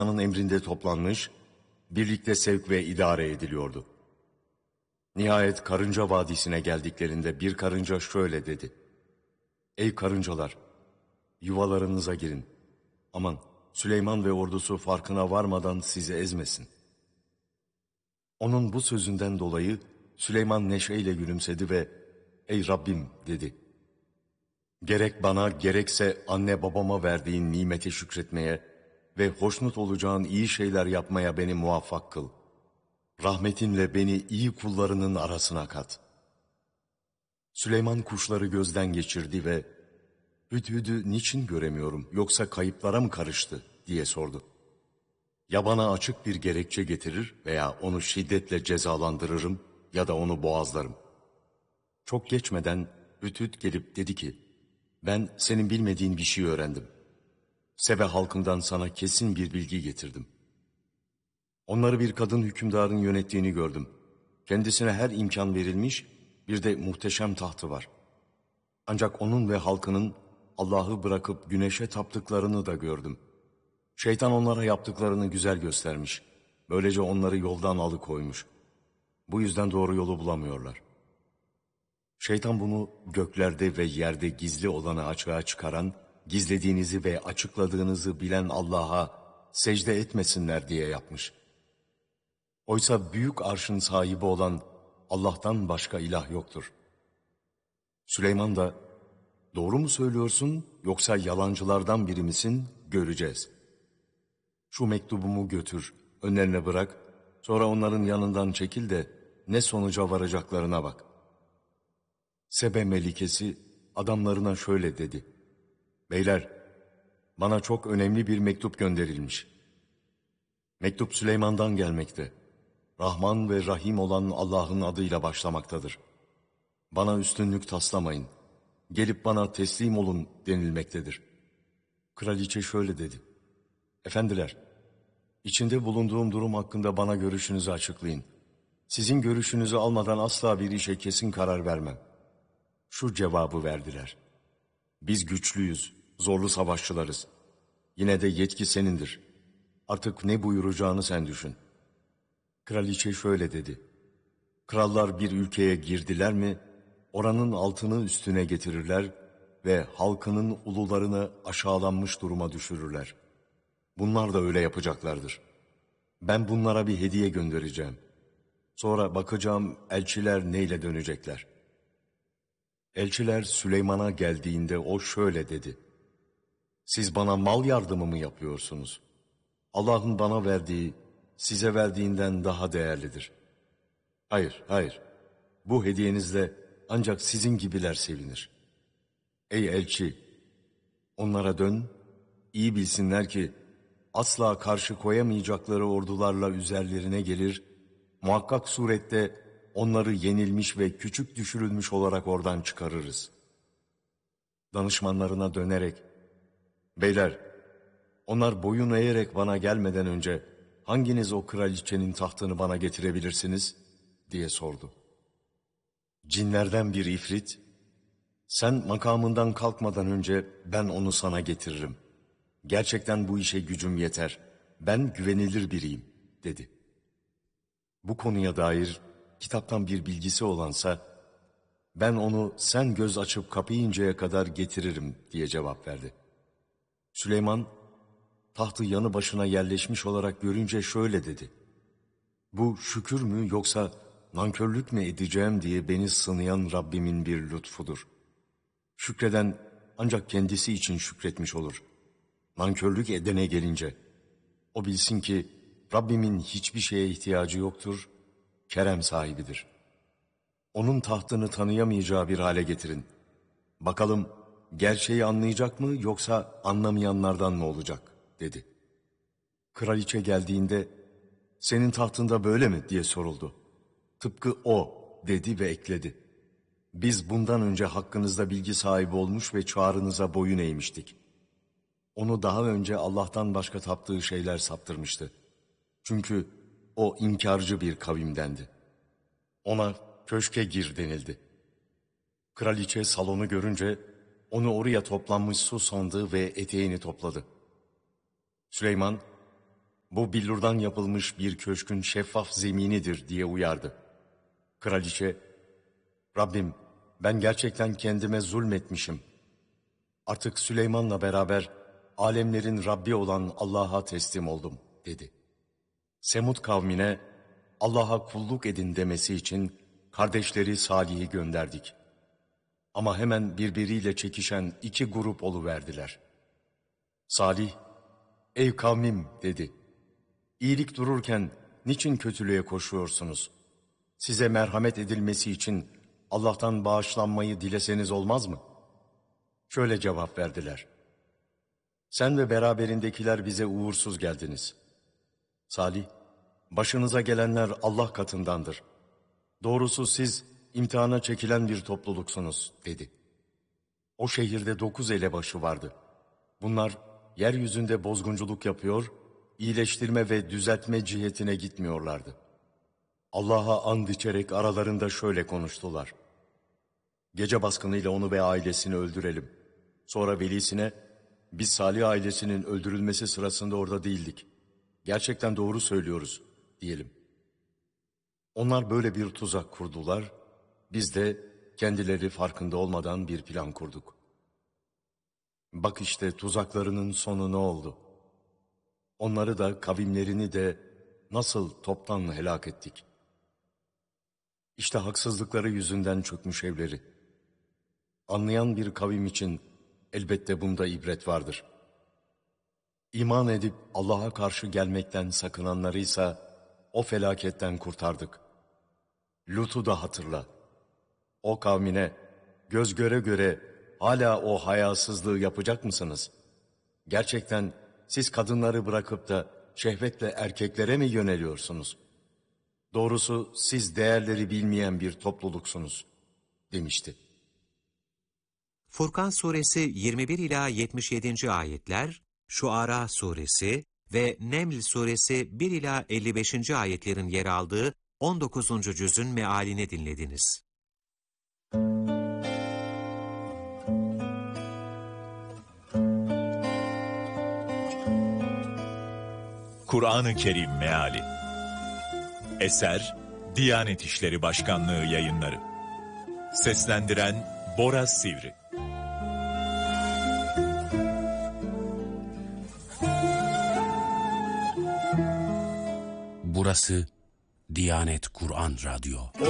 emrinde toplanmış, birlikte sevk ve idare ediliyordu. Nihayet Karınca Vadisi'ne geldiklerinde bir karınca şöyle dedi: Ey karıncalar! Yuvalarınıza girin. Aman Süleyman ve ordusu farkına varmadan sizi ezmesin. Onun bu sözünden dolayı Süleyman neşeyle gülümsedi ve Ey Rabbim dedi. Gerek bana gerekse anne babama verdiğin nimete şükretmeye ve hoşnut olacağın iyi şeyler yapmaya beni muvaffak kıl. Rahmetinle beni iyi kullarının arasına kat. Süleyman kuşları gözden geçirdi ve Hüdhüd'ü niçin göremiyorum yoksa kayıplara mı karıştı diye sordu. Ya bana açık bir gerekçe getirir veya onu şiddetle cezalandırırım ya da onu boğazlarım. Çok geçmeden Hüdhüd gelip dedi ki, ben senin bilmediğin bir şey öğrendim. Sebe halkından sana kesin bir bilgi getirdim. Onları bir kadın hükümdarın yönettiğini gördüm. Kendisine her imkan verilmiş, bir de muhteşem tahtı var. Ancak onun ve halkının Allah'ı bırakıp güneşe taptıklarını da gördüm. Şeytan onlara yaptıklarını güzel göstermiş. Böylece onları yoldan alıkoymuş. Bu yüzden doğru yolu bulamıyorlar. Şeytan bunu göklerde ve yerde gizli olanı açığa çıkaran, gizlediğinizi ve açıkladığınızı bilen Allah'a secde etmesinler diye yapmış. Oysa büyük arşın sahibi olan Allah'tan başka ilah yoktur. Süleyman da, doğru mu söylüyorsun yoksa yalancılardan biri misin? Göreceğiz. Şu mektubumu götür, önlerine bırak, sonra onların yanından çekil de ne sonuca varacaklarına bak. Sebe melikesi adamlarına şöyle dedi: Beyler, bana çok önemli bir mektup gönderilmiş. Mektup Süleyman'dan gelmekte. Rahman ve Rahim olan Allah'ın adıyla başlamaktadır. Bana üstünlük taslamayın. Gelip bana teslim olun denilmektedir. Kraliçe şöyle dedi: Efendiler, içinde bulunduğum durum hakkında bana görüşünüzü açıklayın. Sizin görüşünüzü almadan asla bir işe kesin karar vermem. Şu cevabı verdiler: Biz güçlüyüz, zorlu savaşçılarız. Yine de yetki senindir. Artık ne buyuracağını sen düşün. Kraliçe şöyle dedi: Krallar bir ülkeye girdiler mi, oranın altını üstüne getirirler ve halkının ulularını aşağılanmış duruma düşürürler. Bunlar da öyle yapacaklardır. Ben bunlara bir hediye göndereceğim. Sonra bakacağım elçiler neyle dönecekler. Elçiler Süleyman'a geldiğinde o şöyle dedi: Siz bana mal yardımı mı yapıyorsunuz? Allah'ın bana verdiği, size verdiğinden daha değerlidir. Hayır, hayır. Bu hediyenizle ancak sizin gibiler sevinir. Ey elçi! Onlara dön, iyi bilsinler ki asla karşı koyamayacakları ordularla üzerlerine gelir, muhakkak surette onları yenilmiş ve küçük düşürülmüş olarak oradan çıkarırız. Danışmanlarına dönerek, Beyler, onlar boyun eğerek bana gelmeden önce hanginiz o kraliçenin tahtını bana getirebilirsiniz? Diye sordu. Cinlerden bir ifrit, sen makamından kalkmadan önce ben onu sana getiririm. Gerçekten bu işe gücüm yeter. Ben güvenilir biriyim, dedi. Bu konuya dair kitaptan bir bilgisi olansa, ben onu sen göz açıp kapayıncaya kadar getiririm diye cevap verdi. Süleyman, tahtı yanı başına yerleşmiş olarak görünce şöyle dedi: Bu şükür mü yoksa nankörlük mü edeceğim diye beni sınayan Rabbimin bir lütfudur. Şükreden ancak kendisi için şükretmiş olur. Nankörlük edene gelince, o bilsin ki Rabbimin hiçbir şeye ihtiyacı yoktur, kerem sahibidir. Onun tahtını tanıyamayacağı bir hale getirin. Bakalım gerçeği anlayacak mı yoksa anlamayanlardan mı olacak, dedi. Kraliçe geldiğinde, senin tahtında böyle mi diye soruldu. Tıpkı o, dedi ve ekledi: Biz bundan önce hakkınızda bilgi sahibi olmuş ve çağrınıza boyun eğmiştik. Onu daha önce Allah'tan başka taptığı şeyler saptırmıştı. Çünkü o inkarcı bir kavimdendi. Ona köşke gir denildi. Kraliçe salonu görünce onu oraya toplanmış su sandı ve eteğini topladı. Süleyman, bu billurdan yapılmış bir köşkün şeffaf zeminidir diye uyardı. Kraliçe, Rabbim ben gerçekten kendime zulmetmişim. Artık Süleyman'la beraber alemlerin Rabbi olan Allah'a teslim oldum dedi. Semud kavmine Allah'a kulluk edin demesi için kardeşleri Salih'i gönderdik. Ama hemen birbiriyle çekişen iki grup oluverdiler. Salih, ey kavmim dedi. İyilik dururken niçin kötülüğe koşuyorsunuz? Size merhamet edilmesi için Allah'tan bağışlanmayı dileseniz olmaz mı? Şöyle cevap verdiler. Sen ve beraberindekiler bize uğursuz geldiniz. Salih, başınıza gelenler Allah katındandır. Doğrusu siz imtihana çekilen bir topluluksunuz dedi. O şehirde 9 elebaşı vardı. Bunlar yeryüzünde bozgunculuk yapıyor, iyileştirme ve düzeltme cihetine gitmiyorlardı. Allah'a and içerek aralarında şöyle konuştular. Gece baskınıyla onu ve ailesini öldürelim. Sonra velisine, biz Salih ailesinin öldürülmesi sırasında orada değildik. Gerçekten doğru söylüyoruz diyelim. Onlar böyle bir tuzak kurdular, biz de kendileri farkında olmadan bir plan kurduk. Bak işte tuzaklarının sonu ne oldu? Onları da kavimlerini de nasıl toptan helak ettik? İşte haksızlıkları yüzünden çökmüş evleri. Anlayan bir kavim için elbette bunda ibret vardır. İman edip Allah'a karşı gelmekten sakınanlarıysa o felaketten kurtardık. Lut'u da hatırla. O kavmine göz göre göre hala o hayasızlığı yapacak mısınız? Gerçekten siz kadınları bırakıp da şehvetle erkeklere mi yöneliyorsunuz? Doğrusu siz değerleri bilmeyen bir topluluksunuz demişti. Furkan suresi 21 ila 77. ayetler, Şuara suresi ve Neml suresi 1 ila 55. ayetlerin yer aldığı 19. cüzün mealini dinlediniz. Kur'an-ı Kerim Meali. Eser Diyanet İşleri Başkanlığı Yayınları. Seslendiren Bora Sivri. Burası Diyanet Kur'an Radyo.